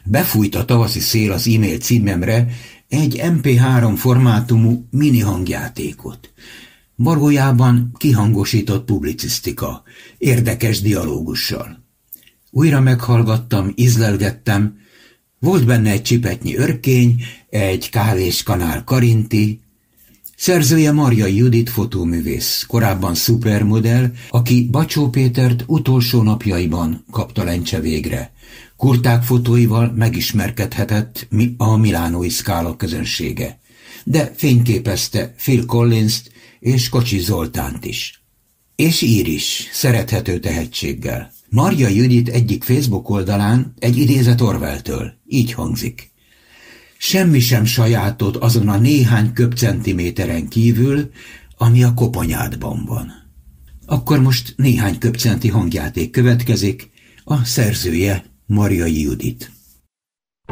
Befújt a tavaszi szél az e-mail címemre egy MP3 formátumú mini hangjátékot. Valójában kihangosított publicisztika, érdekes dialógussal. Újra meghallgattam, ízlelgettem, volt benne egy csipetnyi örkény, egy kávéskanál Karinti, szerzője Marjai Judit fotóművész, korábban szupermodell, aki Bacsó Pétert utolsó napjaiban kapta lencse végre. Kurták fotóival megismerkedhetett a milánói Scala közönsége, de fényképezte Phil Collins-t és Kocsis Zoltánt is. És ír is, szerethető tehetséggel. Marjai Judit egyik Facebook oldalán egy idézet Orwelltől, így hangzik. Semmi sem sajátod azon a néhány köbcentiméteren kívül, ami a koponyádban van. Akkor most néhány köbcenti hangjáték következik, a szerzője Marjai Judit.